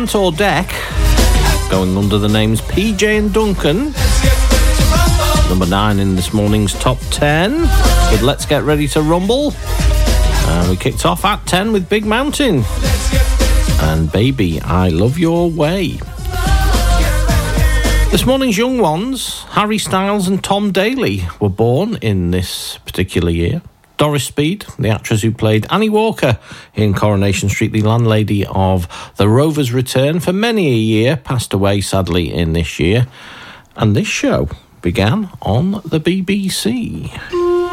Cantor Deck, going under the names PJ and Duncan. Number 9 in this morning's top 10 with Let's Get Ready to Rumble. We kicked off at 10 with Big Mountain and Baby, I Love Your Way. This morning's young ones, Harry Styles and Tom Daley, were born in this particular year. Doris Speed, the actress who played Annie Walker in Coronation Street, the landlady of The Rover's Return for many a year, passed away sadly in this year. And this show began on the BBC.